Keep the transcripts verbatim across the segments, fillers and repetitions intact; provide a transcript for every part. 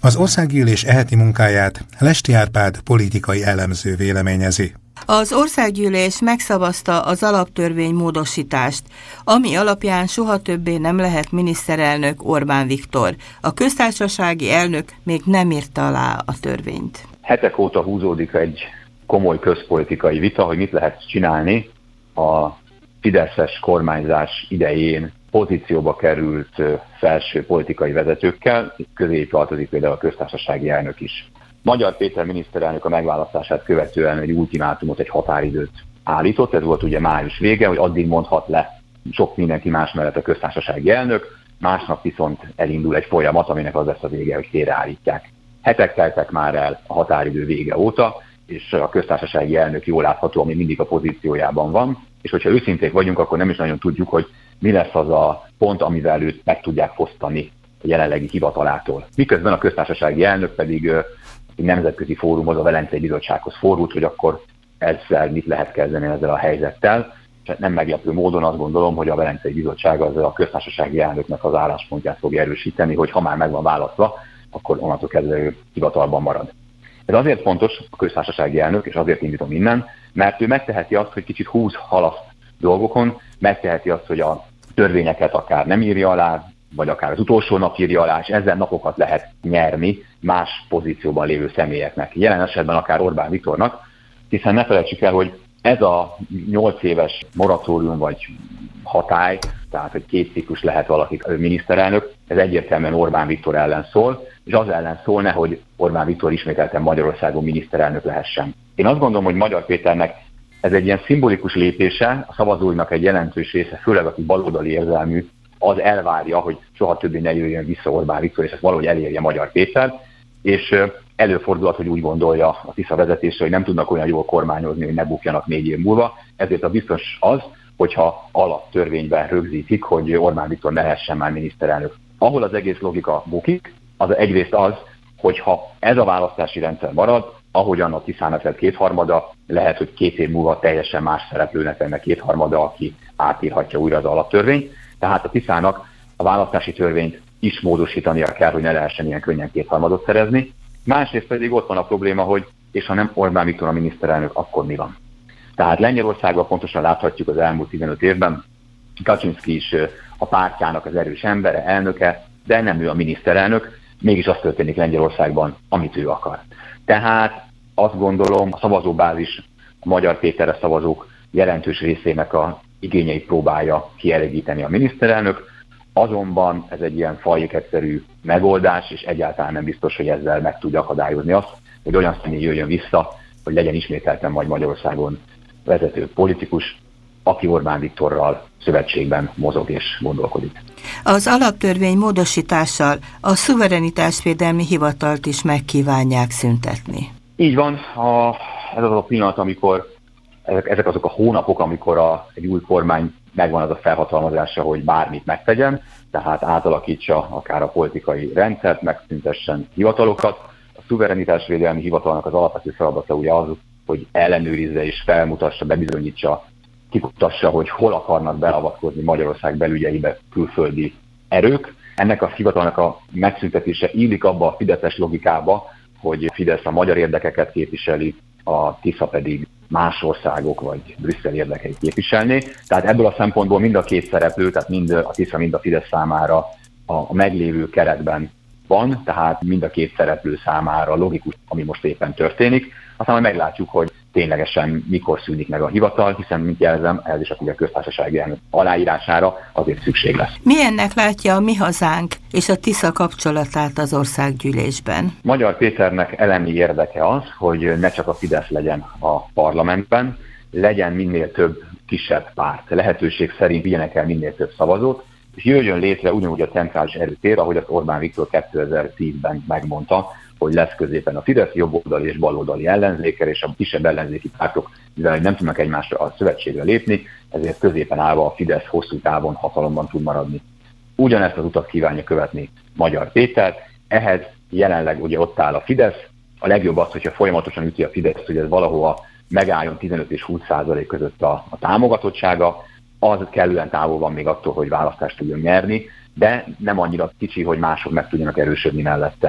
Az országgyűlés eheti munkáját Lesti Árpád politikai elemző véleményezi. Az országgyűlés megszavazta az alaptörvény módosítást, ami alapján soha többé nem lehet miniszterelnök Orbán Viktor. A köztársasági elnök még nem írta alá a törvényt. Hetek óta húzódik egy komoly közpolitikai vita, hogy mit lehet csinálni a fideszes kormányzás idején pozícióba került felső politikai vezetőkkel, közé tartozik például a köztársasági elnök is. Magyar Péter miniszterelnök a megválasztását követően egy ultimátumot, egy határidőt állított, ez volt ugye május vége, hogy addig mondhat le sok mindenki más mellett a köztársasági elnök, másnap viszont elindul egy folyamat, aminek az lesz a vége, hogy félreállítják. Hetek teltek már el a határidő vége óta, és a köztársasági elnök jól látható, ami mindig a pozíciójában van, és hogyha őszinték vagyunk, akkor nem is nagyon tudjuk, hogy mi lesz az a pont, amivel őt meg tudják fosztani a jelenlegi hivatalától. Miközben a köztársasági elnök pedig egy nemzetközi fórumhoz, a Velencei Bizottsághoz fordult, hogy akkor ezzel mit lehet kezdeni ezzel a helyzettel. És nem meglepő módon azt gondolom, hogy a Velencei Bizottság az a köztársasági elnöknek az álláspontját fogja erősíteni, hogy ha már meg van választva, akkor onnantól kezdve ő hivatalban marad. Ez azért fontos a köztársasági elnök, és azért indítom innen, mert ő megteheti azt, hogy kicsit húz halaszt dolgokon, megteheti azt, hogy a törvényeket akár nem írja alá, vagy akár az utolsó nap írja alá, és ezzel napokat lehet nyerni más pozícióban lévő személyeknek. Jelen esetben akár Orbán Viktornak, hiszen ne felejtsük el, hogy ez a nyolc éves moratórium vagy hatály, tehát hogy két ciklus lehet valaki miniszterelnök, ez egyértelműen Orbán Viktor ellen szól, és az ellen szólna, hogy Orbán Viktor ismételten Magyarországon miniszterelnök lehessen. Én azt gondolom, hogy Magyar Péternek ez egy ilyen szimbolikus lépése, a szavazóinak egy jelentős része, főleg aki baloldali érzelmű, az elvárja, hogy soha többé ne jöjjön vissza Orbán Viktor, és ezt valahogy elérje Magyar Péter, és előfordulhat, hogy úgy gondolja a Tisza vezetése, hogy nem tudnak olyan jól kormányozni, hogy ne bukjanak négy év múlva, ezért a biztos az, hogyha alaptörvényben rögzítik, hogy Orbán Viktor ne lehessen már miniszterelnök. Ahol az egész logika bukik, az egyrészt az, hogyha ez a választási rendszer marad, ahogyan a Tiszának lett kétharmada, lehet, hogy két év múlva teljesen más szereplőnek lenne kétharmada, aki átírhatja újra az alaptörvényt. Tehát a Tiszának a választási törvényt is módosítania kell, hogy ne lehessen ilyen könnyen kétharmadot szerezni. Másrészt pedig ott van a probléma, hogy és ha nem Orbán Viktor a miniszterelnök, akkor mi van? Tehát Lengyelországban pontosan láthatjuk az elmúlt tizenöt évben, Kaczynszki is a pártjának az erős embere, elnöke, de nem ő a miniszterelnök, mégis az történik Lengyelországban, amit ő akar. Tehát azt gondolom, a szavazóbázis, a Magyar Péterre szavazók jelentős részének a igényeit próbálja kielégíteni a miniszterelnök, azonban ez egy ilyen fajék egyszerű megoldás, és egyáltalán nem biztos, hogy ezzel meg tudja akadályozni azt, hogy olyan személy jöjjön vissza, hogy legyen ismételten majd Magyarországon vezető politikus, aki Orbán Viktorral szövetségben mozog és gondolkodik. Az alaptörvény módosítással a szuverenitásvédelmi hivatalt is megkívánják szüntetni. Így van, a, ez az a pillanat, amikor ezek, ezek azok a hónapok, amikor a, egy új kormány megvan az a felhatalmazása, hogy bármit megtegyen, tehát átalakítsa akár a politikai rendszert, megszüntessen hivatalokat. A szuverenitásvédelmi hivatalnak az alapvető feladata ugye az, hogy ellenőrizze és felmutassa, bebizonyítsa, kikutassa, hogy hol akarnak beavatkozni Magyarország belügyeibe külföldi erők. Ennek a hivatalnak a megszüntetése illik abba a fideszes logikába, hogy Fidesz a magyar érdekeket képviseli, a Tisza pedig más országok vagy Brüsszel érdekeit képviselni. Tehát ebből a szempontból mind a két szereplő, tehát mind a Tisza, mind a Fidesz számára a meglévő keretben van, tehát mind a két szereplő számára logikus, ami most éppen történik. Aztán majd meglátjuk, hogy ténylegesen mikor szűnik meg a hivatal, hiszen, mint jelzem, ez is a köztársasági elnök aláírására azért szükség lesz. Milyennek látja a Mi Hazánk és a Tisza kapcsolatát az országgyűlésben? Magyar Péternek elemi érdeke az, hogy ne csak a Fidesz legyen a parlamentben, legyen minél több kisebb párt. Lehetőség szerint vigyenek el minél több szavazót, és jöjjön létre ugyanúgy a centrális erőtér, ahogy azt Orbán Viktor kétezer-tízben megmondta, hogy lesz középen a Fidesz jobboldali és baloldali ellenzékkel, és a kisebb ellenzéki pártok, mivel nem tudnak egymásra a szövetségre lépni, ezért középen állva a Fidesz hosszú távon hatalomban tud maradni. Ugyanezt az utat kívánja követni Magyar Péter, ehhez jelenleg ugye ott áll a Fidesz, a legjobb az, hogyha folyamatosan üti a Fidesz, hogy ez valahova megálljon tizenöt és húsz százalék között a, a támogatottsága, az kellően távol van még attól, hogy választást tudjon nyerni, de nem annyira kicsi, hogy mások meg tudjanak erősödni mellette.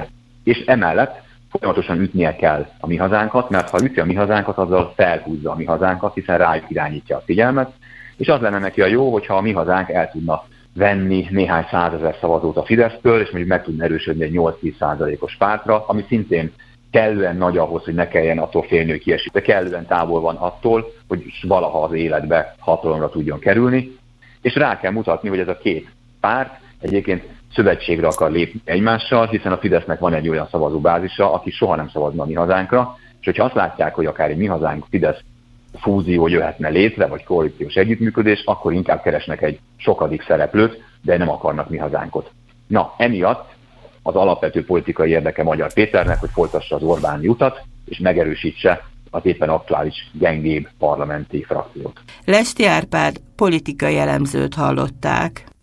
és emellett folyamatosan ütnie kell a Mi Hazánkat, mert ha üti a Mi Hazánkat, azzal felhúzza a Mi Hazánkat, hiszen rájuk irányítja a figyelmet, és az lenne neki a jó, hogyha a Mi Hazánk el tudna venni néhány százezer szavazót a Fidesztől, és mondjuk meg tudna erősödni egy nyolc-tíz százalékos pártra, ami szintén kellően nagy ahhoz, hogy ne kelljen attól félni, hogy kiesik, de kellően távol van attól, hogy valaha az életbe hatalomra tudjon kerülni, és rá kell mutatni, hogy ez a két párt egyébként szövetségre akar lépni egymással, hiszen a Fidesznek van egy olyan szavazóbázisa, aki soha nem szavazna a Mi Hazánkra, és hogyha azt látják, hogy akár egy Mi Hazánk Fidesz fúzió jöhetne létre, vagy koalíciós együttműködés, akkor inkább keresnek egy sokadik szereplőt, de nem akarnak Mi Hazánkot. Na, emiatt az alapvető politikai érdeke Magyar Péternek, hogy folytassa az Orbáni utat, és megerősítse az éppen aktuális gyengébb parlamenti frakciót. Lesti Árpád politikai elemzőt hallották.